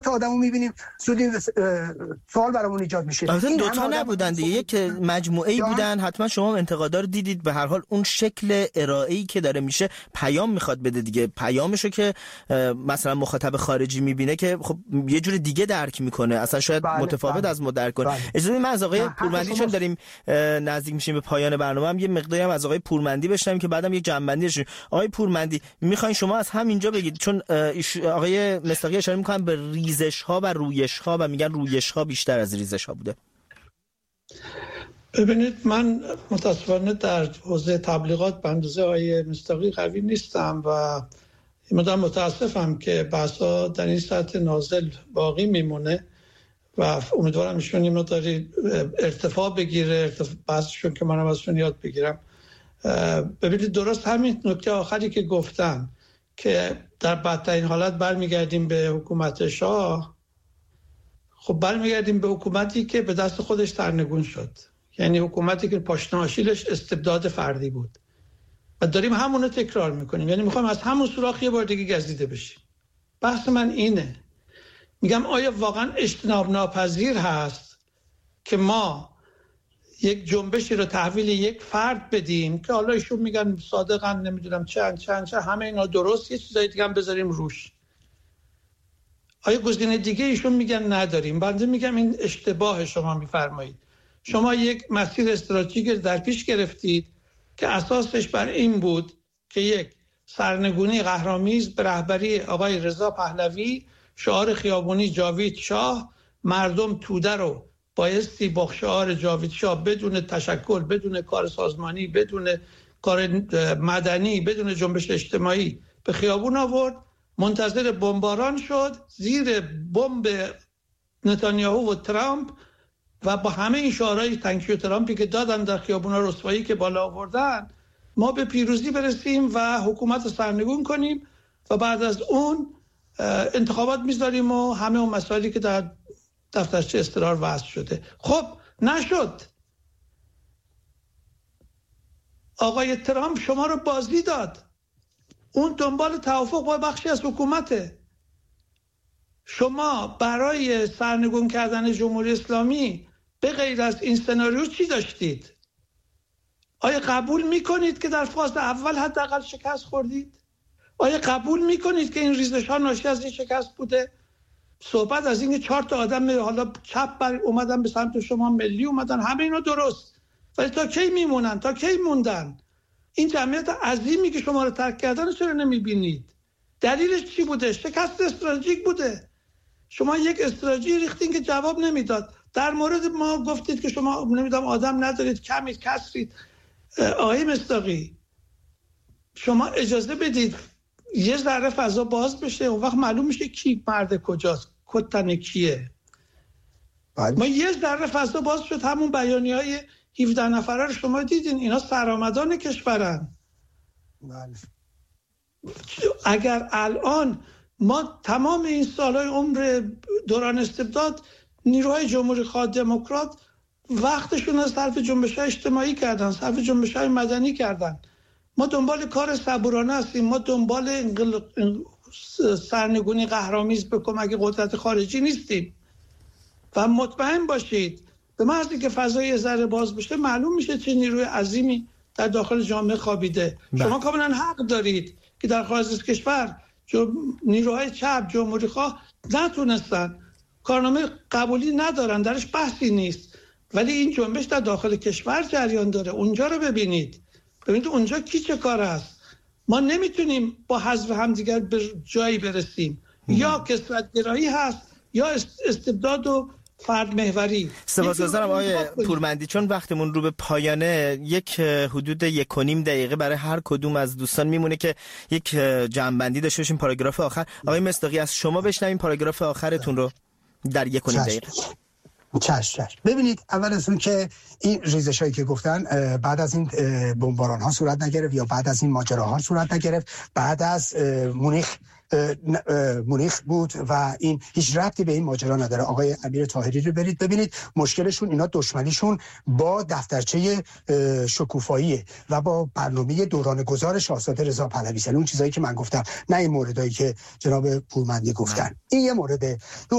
تا آدمو میبینیم زودی سوال برامون ایجاد میشه. البته دو تا نبودن دیگه، یک مجموعه‌ای بودن. حتما شما انتقادا رو دیدید. به هر حال اون شکل ارائه‌ای که داره میشه پیام میخواد بده دیگه. پیامشو که مثلا مخاطب خارجی میبینه که خب یه جور دیگه درک میکنه، اصلا شاید متفاوت از ما درک کنه. اجازه بدید من از آقای پورمندی چون داریم نزدیک میشیم به پایان برنامه هم یه مقداری هم از آقای پورمندی بشنویم که بعدم یک جنبندی بشه. آقای پورمندی میخواین شما از همینجا بگید، چون آقای مصداقی اشاره میکنن به ریزش‌ها و رویش‌ها و میگن رویش‌ها بیشتر از ریزش‌ها بوده. ببینید، من متاسفانه در حوزه تبلیغات به اندازه آقای مصداقی قوی نیستم و مدام متاسفم که بحثا در این سطح نازل باقی میمونه و امیدوارم ایشون این مقداری ارتفاع بگیره، بحثشون که منم ازشون یاد بگیرم. ببینید، درست همین نکته آخری که گفتم که در بدترین حالت برمیگردیم به حکومت شاه، خب برمیگردیم به حکومتی که به دست خودش سرنگون شد، یعنی حکومتی که پاشنه آشیلش استبداد فردی بود و داریم همون رو تکرار میکنیم، یعنی میخوایم از همون سوراخ یه بار دیگه گزیده بشیم. بحث من اینه، میگم آیا واقعا اجتناب ناپذیر هست که ما یک جنبشی رو تحویل یک فرد بدیم که حالا ایشون میگن صادقاً نمیدونم چند همه اینا درست، یه چیزای دیگه هم بذاریم روش. آیا گزینه دیگه ایشون میگن نداریم؟ بنده میگم این اشتباه شما میفرمایید. شما یک مسیر استراتژیک در پیش گرفتید که اساسش بر این بود که یک سرنگونی قهرآمیز به رهبری آقای رضا پهلوی، شعار خیابونی جاوید شاه، مردم توده رو بایستی با شعار جاوید شاه بدون تشکل، بدون کار سازمانی، بدون کار مدنی، بدون جنبش اجتماعی به خیابون آورد. منتظر بمباران شد زیر بمب نتانیاهو و ترامپ و با همه این شعارهای تنکیو ترامپی که دادن در خیابونا رسوایی که بالا آوردن ما به پیروزی برسیم و حکومت سرنگون کنیم و بعد از اون انتخابات میذاریم و همه اون مسائلی که در دفترچه استقرار وضع شده. خب نشد. آقای ترامپ شما رو بازی داد، اون دنبال توافق با بخشی از حکومته. شما برای سرنگون کردن جمهوری اسلامی به غیر از این سناریو چی داشتید؟ آیا قبول میکنید که در فاز اول حداقل شکست خوردید؟ آیا قبول میکنید که این ریزش ها ناشی از این شکست بوده؟ صحبت از این که 4 تا آدم حالا چپ بر اومدن به سمت شما، ملی اومدن، همه اینا درست، ولی تا کی میمونن؟ تا کی موندن؟ این جمعیت عظیمی که شما رو ترک کردن چرا نمیبینید؟ دلیلش چی بوده؟ شکست استراتژیک بوده. شما یک استراتژی ریختین که جواب نمیداد. در مورد ما گفتید که شما نمیدونم آدم ندارید، کمید، کسرید. آقای مصداقی، شما اجازه بدید یه ذره فضا باز بشه، اون وقت معلوم میشه کی مرد کجاست، کتن کیه. ما یه ذره فضا باز شد، همون بیانیه‌های 17 نفره رو شما دیدین، اینا سرآمدان کشورن. اگر الان ما تمام این سالهای عمر دوران استبداد نیروهای جمهوری خواه دموکرات وقتشون از صرف جنبش‌های اجتماعی کردن، صرف جنبش‌های مدنی کردن. ما دنبال کار صبورانه هستیم، ما دنبال سرنگونی قهرآمیز به کمک قدرت خارجی نیستیم و مطمئن باشید به محضی که فضای ذره باز بشه معلوم میشه چه نیروی عظیمی در داخل جامعه خوابیده. شما کاملا حق دارید که در خارج از کشور نیروهای چپ جمهوری خواه نتونستن، کارنامه قبولی ندارن، درش بحثی نیست، ولی این جنبش در داخل کشور جریان داره. اونجا رو ببینید اونجا کی چه کار است. ما نمیتونیم با حذف همدیگر به جایی برسیم. یا کثرت‌گرایی هست یا استبداد و فرد محوری. سپاسگزارم آقای پورمندی. چون وقتمون رو به پایانه، یک حدود 1.5 دقیقه برای هر کدوم از دوستان میمونه که یک جمع‌بندی داشته باشیم. پاراگراف آخر آقای مصداقی از شما بشنویم پاراگراف آخرتون رو در 1.5 دقیقه. چشم. ببینید، اول از اون که این ریزش هایی که گفتن بعد از این بمباران ها صورت نگرفت یا بعد از این ماجراها صورت نگرفت، بعد از مونیخ بود و این هیچ ربطی به این ماجرا نداره. آقای امیر طاهری رو برید ببینید، مشکلشون اینا دشمنیشون با دفترچه شکوفاییه و با برنامه دوران گذار شاهزاده رضا پهلوی. اون چیزایی که من گفتم، نه این موردایی که جناب پورمندی گفتن. این یه مورد.